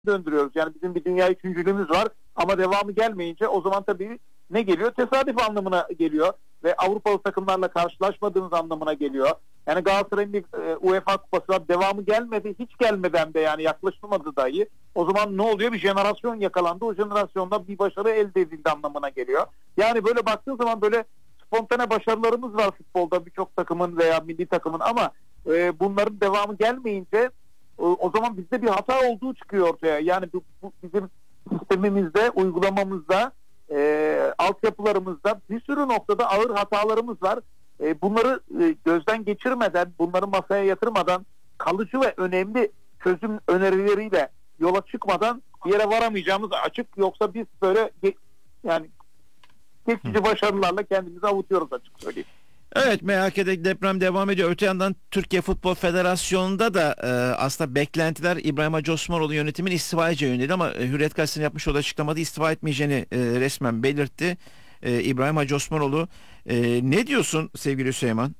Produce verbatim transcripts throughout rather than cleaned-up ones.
döndürüyoruz. Yani bizim bir dünya üçüncülüğümüz var ama devamı gelmeyince o zaman tabii ne geliyor? Tesadüf anlamına geliyor ve Avrupalı takımlarla karşılaşmadığınız anlamına geliyor. Yani Galatasaray'ın bir e, UEFA kupası var, devamı gelmedi, hiç gelmeden de yani yaklaşılmadı dahi. O zaman ne oluyor? Bir jenerasyon yakalandı. O jenerasyonda bir başarı elde edildi anlamına geliyor. Yani böyle baktığın zaman böyle spontane başarılarımız var futbolda, birçok takımın veya milli takımın, ama e, bunların devamı gelmeyince o, o zaman bizde bir hata olduğu çıkıyor ortaya. Yani bu, bu bizim sistemimizde, uygulamamızda, e, altyapılarımızda bir sürü noktada ağır hatalarımız var. E, bunları e, gözden geçirmeden, bunları masaya yatırmadan, kalıcı ve önemli çözüm önerileriyle yola çıkmadan bir yere varamayacağımız açık. Yoksa biz böyle ge- yani geçici başarılarla kendimizi avutuyoruz, açık söyleyeyim. Evet, M H K'de deprem devam ediyor. Öte yandan Türkiye Futbol Federasyonu'nda da e, aslında beklentiler İbrahim Hacı Osmanoğlu yönetimin istifa edeceği yönünde, ama e, Hürriyet Gazetesi'nin yapmış olduğu açıklamada istifa etmeyeceğini e, resmen belirtti. E, İbrahim Hacı Osmanoğlu. E, ne diyorsun sevgili Süleyman?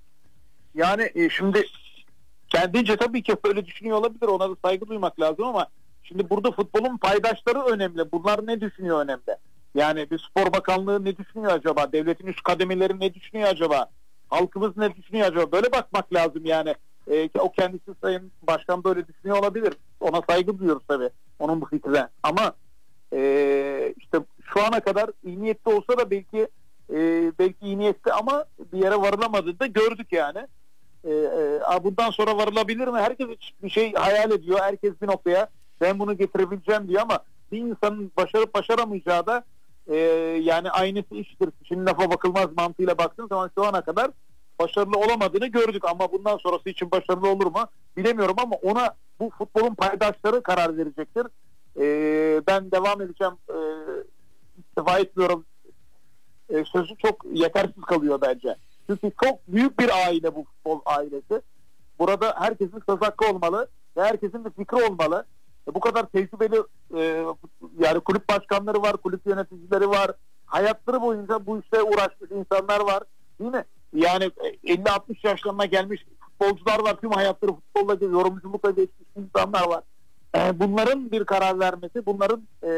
Yani e, şimdi kendince tabii ki öyle düşünüyor olabilir. Ona da saygı duymak lazım ama şimdi burada futbolun paydaşları önemli. Bunlar ne düşünüyor önemli. Yani bir spor bakanlığı ne düşünüyor acaba? Devletin üst kademeleri ne düşünüyor acaba? Halkımız ne düşünüyor acaba? Böyle bakmak lazım yani. Ee, o kendisi Sayın Başkan böyle düşünüyor olabilir. Ona saygı duyuyoruz tabii. Onun bu fikrine. Ama e, işte şu ana kadar iyi niyetli olsa da belki e, belki iyi niyetli ama bir yere varılamadığını da gördük yani. E, e, bundan sonra varılabilir mi? Herkes bir şey hayal ediyor. Herkes bir noktaya ben bunu getirebileceğim diyor ama bir insanın başarıp başaramayacağı da Ee, yani aynısı iştir. Şimdi lafa bakılmaz mantığıyla baktığın zaman şu ana kadar başarılı olamadığını gördük ama bundan sonrası için başarılı olur mu bilemiyorum, ama ona bu futbolun paydaşları karar verecektir. Ee, ben devam edeceğim, ee, istifa etmiyorum ee, sözü çok yetersiz kalıyor bence. Çünkü çok büyük bir aile bu futbol ailesi. Burada herkesin söz hakkı olmalı ve herkesin bir fikri olmalı. Bu kadar tecrübeli e, yani kulüp başkanları var, kulüp yöneticileri var. Hayatları boyunca bu işle uğraşmış insanlar var. Değil mi? Yani elli altmış yaşlarına gelmiş futbolcular var. Tüm hayatları futbolla, yorumculukla geçmiş insanlar var. E, bunların bir karar vermesi, bunların e,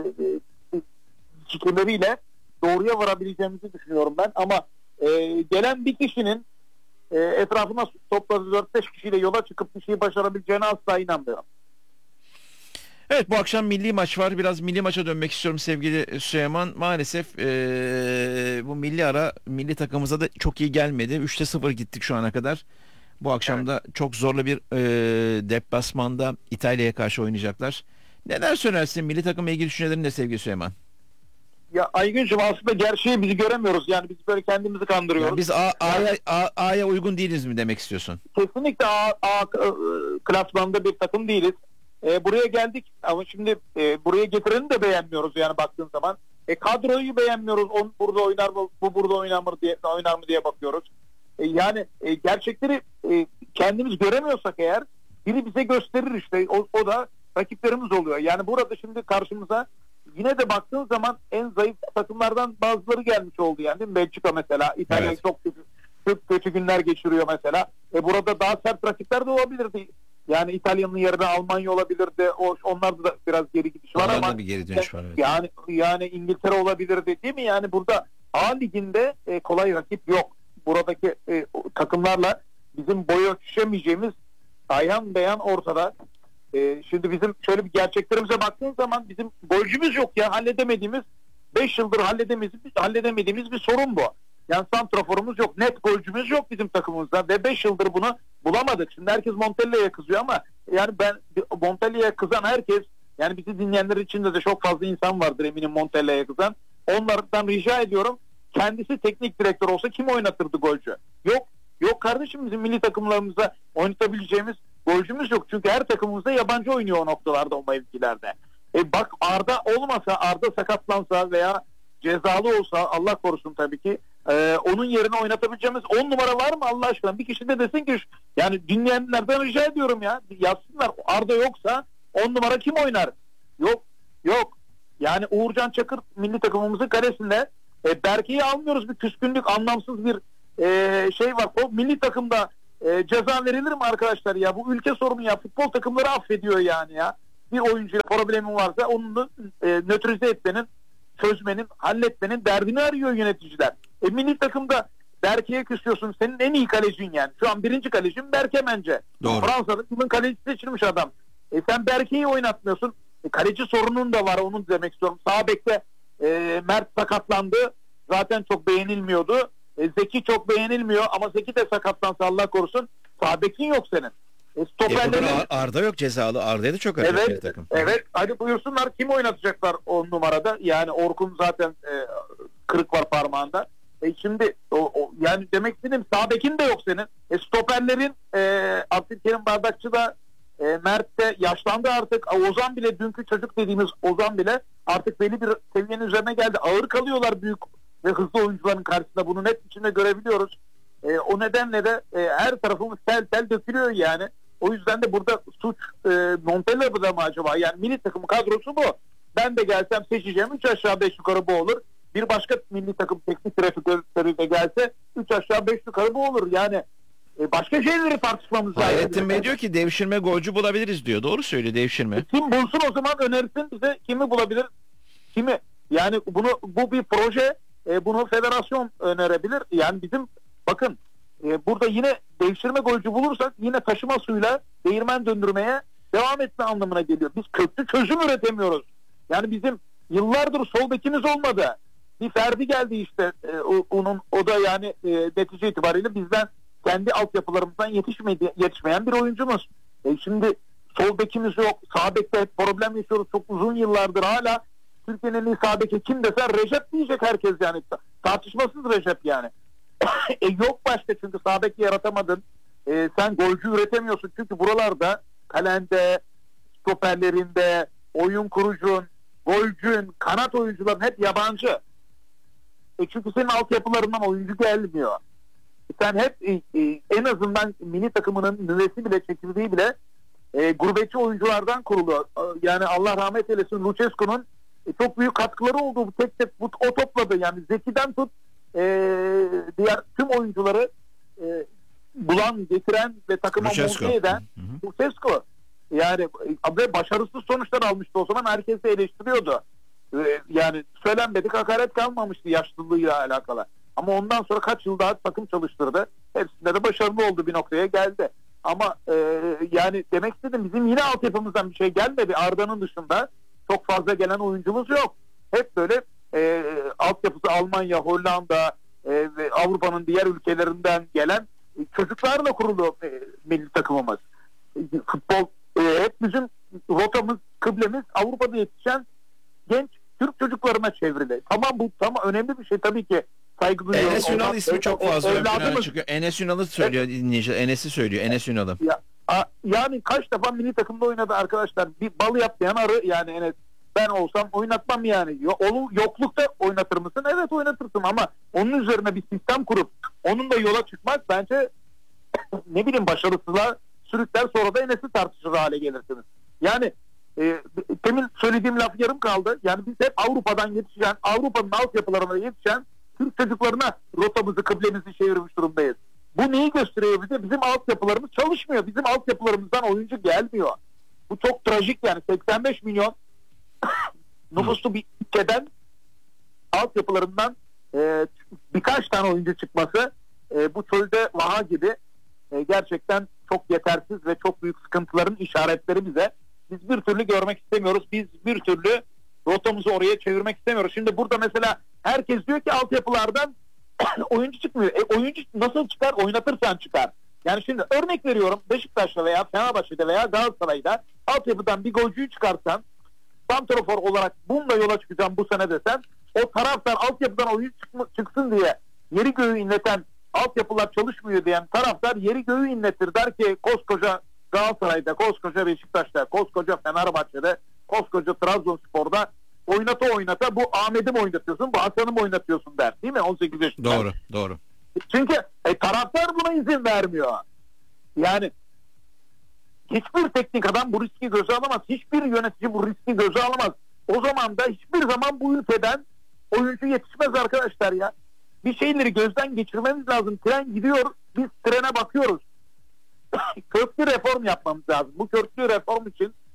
e, fikirleriyle doğruya varabileceğimizi düşünüyorum ben. Ama e, gelen bir kişinin e, etrafına topladığı dört beş kişiyle yola çıkıp bir şeyi başarabileceğine asla inanmıyorum. Evet, bu akşam milli maç var. Biraz milli maça dönmek istiyorum sevgili Süleyman. Maalesef ee, bu milli ara milli takımımıza da çok iyi gelmedi. üçte sıfır gittik şu ana kadar. Bu akşam da evet, çok zorlu bir ee, deplasmanda İtalya'ya karşı oynayacaklar. Neler söylersin? Milli takımla ilgili düşüncelerin ne sevgili Süleyman? Ya Aygüncüm, aslında gerçeği bizi göremiyoruz. Yani biz böyle kendimizi kandırıyoruz. Yani biz A, A'ya, A, A'ya uygun değiliz mi demek istiyorsun? Kesinlikle A, A klasmanında bir takım değiliz. E, buraya geldik ama şimdi e, buraya getireni de beğenmiyoruz yani baktığın zaman. E, kadroyu beğenmiyoruz. On burada oynar mı, bu burada oynar mı diye oynar mı diye bakıyoruz. E, yani e, gerçekleri e, kendimiz göremiyorsak eğer biri bize gösterir işte. O, o da rakiplerimiz oluyor. Yani burada şimdi karşımıza yine de baktığın zaman en zayıf takımlardan bazıları gelmiş oldu yani. Değil mi? Belçika mesela, İtalya evet, çok kötü, çok kötü günler geçiriyor mesela. E, burada daha sert rakipler de olabilirdi. Yani İtalya'nın yerine Almanya olabilirdi. O, onlarda da biraz geri gidiş var. Onlarda ama bir geri dönüş var. Evet. Yani yani İngiltere olabilirdi, değil mi? Yani burada A liginde e, kolay rakip yok. Buradaki e, takımlarla bizim boy ölçüşemeyeceğimiz ayhan beyan ortada. E, şimdi bizim şöyle bir gerçeklerimize baktığın zaman bizim golcümüz yok ya, halledemediğimiz beş yıldır halledemediğimiz halledemediğimiz bir sorun bu. Yani santraforumuz yok, net golcümüz yok bizim takımımızda ve beş yıldır bunu bulamadık. Şimdi herkes Montella'ya kızıyor ama yani ben Montella'ya kızan herkes, yani bizi dinleyenler içinde de çok fazla insan vardır eminim Montella'ya kızan. Onlardan rica ediyorum, kendisi teknik direktör olsa kim oynatırdı golcü? Yok. Yok kardeşim, bizim milli takımlarımızda oynatabileceğimiz golcümüz yok. Çünkü her takımımızda yabancı oynuyor o noktalarda, o mevkilerde. E bak, Arda olmasa, Arda sakatlansa veya cezalı olsa, Allah korusun tabii ki, Ee, onun yerine oynatabileceğimiz on numara var mı Allah aşkına? Bir kişi de desin ki, yani dinleyenlerden rica ediyorum ya, yazsınlar, Arda yoksa on numara kim oynar? Yok, yok. Yani Uğurcan Çakır milli takımımızın kalesinde, e, Berke'yi almıyoruz, bir küskünlük, anlamsız bir e, şey var. O milli takımda e, ceza verilir mi arkadaşlar ya? Bu ülke sorunu ya. Futbol takımları affediyor yani ya. bir oyuncuyla problemin varsa onu e, nötrize etmenin, çözmenin, halletmenin derdini arıyor yöneticiler. E, milli takımda Berke'ye küsüyorsun. Senin en iyi kalecin yani. Şu an birinci kalecin Berke bence. Doğru. Fransa'da yılın kalecisi seçilmiş adam. E, sen Berke'yi oynatmıyorsun. E, kaleci sorunun da var, onu demek istiyorum. Sağ bekte e, Mert sakatlandı. Zaten çok beğenilmiyordu. E, Zeki çok beğenilmiyor ama Zeki de sakatlansa Allah korusun. Sağ bekin yok senin. E, E, stoperlerin... bugün Ar- Arda yok, cezalı. Arda'ya da çok arayacak milli Evet, takım. evet. Hadi buyursunlar, kim oynatacaklar on numarada? Yani Orkun zaten e, kırık var parmağında. E şimdi o, o, yani demek istedim, sağ bekin de yok senin. E, stoperlerin e, Abdülkerim Bardakçı da e, Mert de yaşlandı artık. Ozan bile, dünkü çocuk dediğimiz Ozan bile artık belli bir seviyenin üzerine geldi. Ağır kalıyorlar büyük ve hızlı oyuncuların karşısında. Bunu net içinde görebiliyoruz. E, o nedenle de e, her tarafımız tel tel dökülüyor yani. O yüzden de burada suç e, Montella'da mı acaba? Yani milli takım kadrosu bu. Ben de gelsem seçeceğim. üç aşağı beş yukarı bu olur. Bir başka milli takım teknik direktörü de gelse üç aşağı beş yukarı bu olur. Yani e, başka şeyleri tartışmamız lazım. Hayrettin Bey diyor ki devşirme golcü bulabiliriz diyor. Doğru söylüyor, devşirme. E, kim bulsun o zaman, önersin bize, kimi bulabilir? Kimi? Yani bunu, bu bir proje. E, bunu federasyon önerebilir. Yani bizim bakın e, burada yine devşirme golcü bulursak yine taşıma suyla değirmen döndürmeye devam etme anlamına geliyor. Biz köklü çözüm üretemiyoruz. Yani bizim yıllardır sol bekimiz olmadı. Bir Ferdi geldi işte, e, o, onun o da yani e, netice itibariyle bizden, kendi altyapılarımızdan yetişmedi, yetişmeyen bir oyuncumuz. E, şimdi sol bekimiz yok. Sağ bekte hep problem yaşıyoruz. Çok uzun yıllardır hala Türkiye'nin en iyi sağ beki kim desen Recep diyecek herkes yani. Tartışmasız Recep yani. e, yok başka, çünkü sağ beki yaratamadın. E, sen golcü üretemiyorsun. Çünkü buralarda kalende, stoperlerinde, oyun kurucun, golcün, kanat oyuncuların hep yabancı. E çünkü senin altyapılarından oyuncu gelmiyor. E sen hep e, e, en azından milli takımının nüvesi bile, çekirdeği bile e, gurbetçi oyunculardan kuruluyor. E, yani Allah rahmet eylesin, Lucescu'nun e, çok büyük katkıları oldu. Bu tek tek bu, o topladı. Yani Zeki'den tut e, diğer tüm oyuncuları e, bulan, getiren ve takıma Lucescu. monte eden Lucescu. Yani e, başarısız sonuçlar almıştı. O zaman herkes de eleştiriyordu. Yani söylenmedik hakaret kalmamıştı yaşlılığıyla alakalı. Ama ondan sonra kaç yıl daha takım çalıştırdı. Hepsinde de başarılı oldu, bir noktaya geldi. Ama e, yani demek istedim, bizim yine altyapımızdan bir şey gelmedi. Arda'nın dışında çok fazla gelen oyuncumuz yok. Hep böyle e, altyapısı Almanya, Hollanda e, ve Avrupa'nın diğer ülkelerinden gelen e, çocuklarla kurulu e, milli takımımız. E, futbol e, hep bizim rotamız, kıblemiz Avrupa'da yetişen genç Türk çocuklarına çevrili. Tamam, bu tamam, önemli bir şey tabii ki, saygı duyuyorum. Enes Ünal ismi çok fazla ön plana Evladımız- çıkıyor. Enes Ünal'ı söylüyor dinleyici. Enes'i söylüyor. Enes Ünal'ı. Ya, a- yani kaç defa milli takımda oynadı arkadaşlar. Bir bal yapmayan arı yani. Enes, ben olsam oynatmam yani. Yo- olu- yoklukta oynatır mısın? Evet, oynatırsın ama onun üzerine bir sistem kurup onunla yola çıkmak bence ne bileyim başarısızlığa sürükler, sonra da Enes'i tartışır hale gelirsiniz. Yani e, temin söylediğim laf yarım kaldı. Yani biz hep Avrupa'dan yetişen, Avrupa'nın altyapılarına yetişen Türk çocuklarına rotamızı, kıblemizi çevirmiş durumdayız. Bu neyi gösteriyor bize? Bizim altyapılarımız çalışmıyor. Bizim altyapılarımızdan oyuncu gelmiyor. Bu çok trajik yani. seksen beş milyon nüfuslu bir ülkeden altyapılarından e, birkaç tane oyuncu çıkması e, bu çölde vaha gibi e, gerçekten çok yetersiz ve çok büyük sıkıntıların işaretleri bize. Biz bir türlü görmek istemiyoruz. Biz bir türlü rotamızı oraya çevirmek istemiyoruz. Şimdi burada mesela herkes diyor ki altyapılardan oyuncu çıkmıyor. E, oyuncu nasıl çıkar? Oynatırsan çıkar. Yani şimdi örnek veriyorum, Beşiktaş'ta veya Fenerbahçe'de veya Galatasaray'da altyapıdan bir golcüyü çıkarsan, santrafor olarak bununla yola çıkacağım bu sene desen, o taraftar altyapıdan oyuncu çıkma, çıksın diye yeri göğü inleten, altyapılar çalışmıyor diyen taraftar yeri göğü inletir, der ki koskoca Galatasaray'da, koskoca Beşiktaş'ta, koskoca Fenerbahçe'de, koskoca Trabzonspor'da oynata oynata bu Ahmet'i mi oynatıyorsun, bu Hasan'ı mı oynatıyorsun der, değil mi? on sekiz yaşında. Doğru, doğru. Çünkü e, taraftar buna izin vermiyor. Yani hiçbir teknik adam bu riski göze alamaz. Hiçbir yönetici bu riski göze alamaz. O zaman da hiçbir zaman bu ülkeden oyuncu yetişmez arkadaşlar ya. Bir şeyleri gözden geçirmemiz lazım. Tren gidiyor, biz trene bakıyoruz. Köklü reform yapmamız lazım. Bu köklü reform için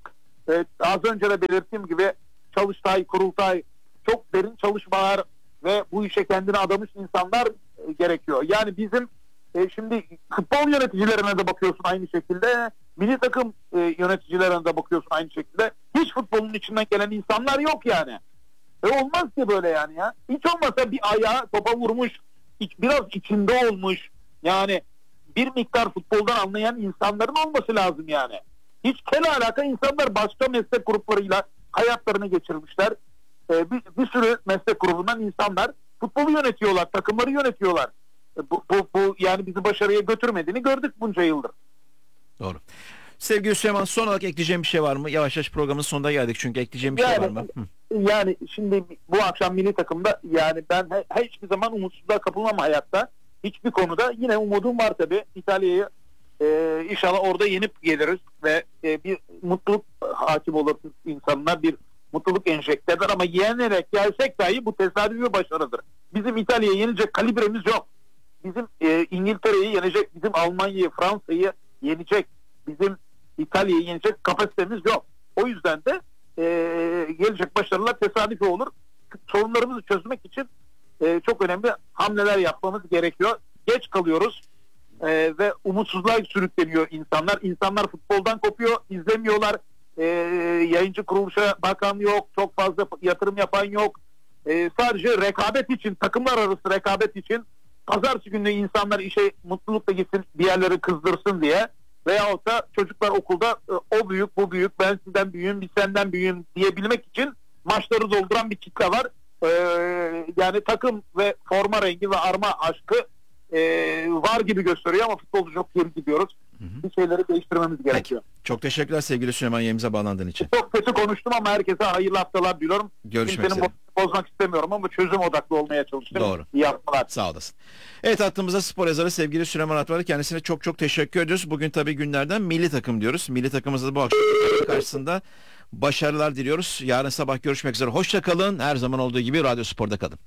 e, az önce de belirttiğim gibi çalıştay, kurultay, çok derin çalışmalar ve bu işe kendini adamış insanlar e, gerekiyor. Yani bizim e, şimdi futbol yöneticilerine de bakıyorsun aynı şekilde, milli takım e, yöneticilerine de bakıyorsun aynı şekilde. Hiç futbolun içinden gelen insanlar yok yani. E olmaz ki böyle yani ya. Hiç olmasa bir ayağı topa vurmuş, iç, biraz içinde olmuş. Yani bir miktar futboldan anlayan insanların olması lazım yani. Hiç kel alaka insanlar başka meslek gruplarıyla hayatlarını geçirmişler. Ee, bir, bir sürü meslek grubundan insanlar futbolu yönetiyorlar, takımları yönetiyorlar. Ee, bu, bu, bu yani bizi başarıya götürmediğini gördük bunca yıldır. Doğru. Sevgili Süleyman, son olarak ekleyeceğim bir şey var mı? Yavaş yavaş programın sonuna geldik çünkü ekleyeceğim bir yani, şey var mı? Hı. Yani şimdi bu akşam milli takımda yani ben he, hiçbir zaman umutsuzluğa kapılmam hayatta. Hiçbir konuda yine umudum var tabii. İtalya'yı e, inşallah orada yenip geliriz ve e, bir mutluluk hakim olur insanlar, bir mutluluk enjekte eder ama yenerek gelsek dahi bu tesadüfi bir başarıdır. Bizim İtalya'yı yenecek kalibremiz yok. Bizim e, İngiltere'yi yenecek, bizim Almanya'yı, Fransa'yı yenecek, bizim İtalya'yı yenecek kapasitemiz yok. O yüzden de e, gelecek başarılar tesadüfi olur. Sorunlarımızı çözmek için e, çok önemli hamleler yapmamız gerekiyor. Geç kalıyoruz e, ve umutsuzluğa sürükleniyor insanlar. İnsanlar futboldan kopuyor, izlemiyorlar. E, yayıncı kuruluşa bakan yok, çok fazla yatırım yapan yok. E, sadece rekabet için, takımlar arası rekabet için pazartesi günü insanlar işe mutlulukla gitsin, bir yerleri kızdırsın diye veyahut da çocuklar okulda e, o büyük, bu büyük, ben sizden büyüğüm, biz senden büyüğüm diyebilmek için maçları dolduran bir kitle var. Ee, yani takım ve forma rengi ve arma aşkı e, var gibi gösteriyor ama futbolda çok geri gidiyoruz. Hı hı. Bir şeyleri değiştirmemiz gerekiyor. Peki. Çok teşekkürler sevgili Süleyman, yayınımıza bağlandığın için. Çok kötü konuştum ama herkese hayırlı haftalar diliyorum. Görüşmek üzere. Bozmak istemiyorum ama çözüm odaklı olmaya çalıştım. Doğru. İyi haftalar. Sağ olasın. Evet, hattımızda spor yazarı sevgili Süleyman Atvar. Kendisine çok çok teşekkür ediyoruz. Bugün tabii günlerden milli takım diyoruz. Milli takımımızda bu akşam karşısında başarılar diliyoruz. Yarın sabah görüşmek üzere. Hoşça kalın. Her zaman olduğu gibi Radyo Spor'da kalın.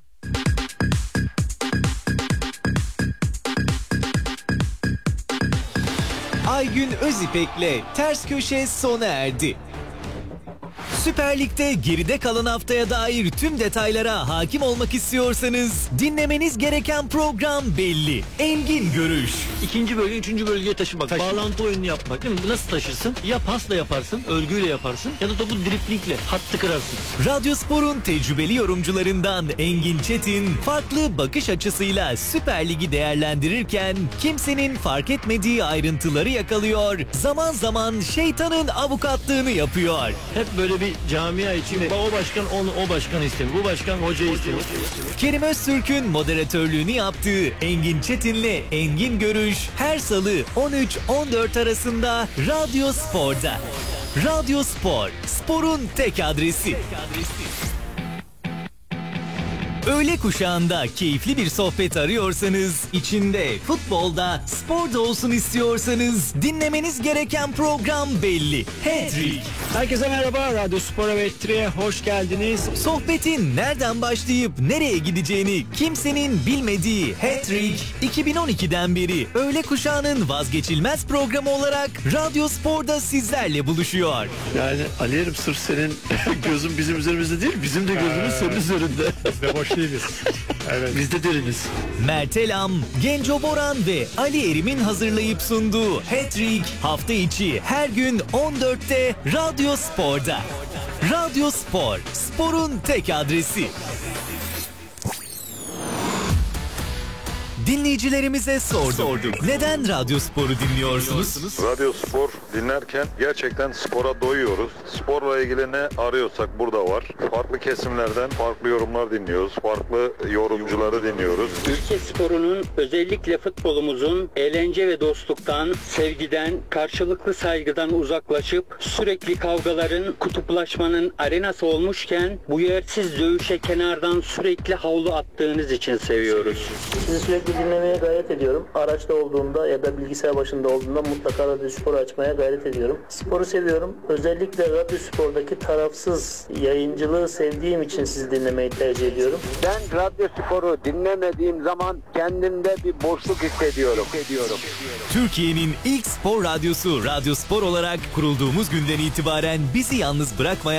Aygün Özipek'le Ters Köşe sona erdi. Süper Lig'de geride kalan haftaya dair tüm detaylara hakim olmak istiyorsanız dinlemeniz gereken program belli. Engin Görüş. İkinci bölge üçüncü bölgeye taşımak. Taşımak. Bağlantı oyununu yapmak değil mi? Nasıl taşırsın? Ya pasla yaparsın, örgüyle yaparsın ya da topu driplingle hattı kırarsın. Radyo Spor'un tecrübeli yorumcularından Engin Çetin farklı bakış açısıyla Süper Lig'i değerlendirirken kimsenin fark etmediği ayrıntıları yakalıyor. Zaman zaman şeytanın avukatlığını yapıyor. Hep böyle bir camia için o başkan onu o başkanı istemiyor. Bu başkan hocayı istemiyor. Kerim Öztürk'ün moderatörlüğünü yaptığı Engin Çetin'le Engin Görüş her salı on üç on dört arasında Radyo Spor'da. Radyo Spor, sporun tek adresi. Öğle kuşağında keyifli bir sohbet arıyorsanız, içinde futbolda, sporda olsun istiyorsanız dinlemeniz gereken program belli. Hat-Trick. Herkese merhaba. Radyo Spor'a ve Hat-Trick'e hoş geldiniz. Sohbetin nereden başlayıp nereye gideceğini kimsenin bilmediği Hat-Trick, iki bin on ikiden beri öğle kuşağının vazgeçilmez programı olarak Radyo Spor'da sizlerle buluşuyor. Yani Ali'yerim, sırf senin gözün bizim üzerimizde değil, bizim de gözümüz senin üzerinde. Biz de boş değiliz. Evet. Biz de deriniz. Mert Elam, Genco Boran ve Ali Erim'in hazırlayıp sunduğu Hat-Trick hafta içi her gün on dörtte Radyo Spor'da. Radyo Spor, sporun tek adresi. Dinleyicilerimize sorduk. sorduk. Neden Radyo Spor'u dinliyorsunuz? Radyo Spor dinlerken gerçekten spora doyuyoruz. Sporla ilgili ne arıyorsak burada var. Farklı kesimlerden farklı yorumlar dinliyoruz. Farklı yorumcuları dinliyoruz. Ülke sporunun, özellikle futbolumuzun eğlence ve dostluktan, sevgiden, karşılıklı saygıdan uzaklaşıp sürekli kavgaların, kutuplaşmanın arenası olmuşken bu yersiz dövüşe kenardan sürekli havlu attığınız için seviyoruz. Sizi sürekli dinlemeye gayret ediyorum. Araçta olduğumda ya da bilgisayar başında olduğumda mutlaka Radyo Spor'u açmaya gayret ediyorum. Sporu seviyorum. Özellikle Radyo Spor'daki tarafsız yayıncılığı sevdiğim için sizi dinlemeyi tercih ediyorum. Ben Radyo Spor'u dinlemediğim zaman kendimde bir boşluk hissediyorum. hissediyorum. Türkiye'nin ilk spor radyosu Radyo Spor olarak kurulduğumuz günden itibaren bizi yalnız bırakmayan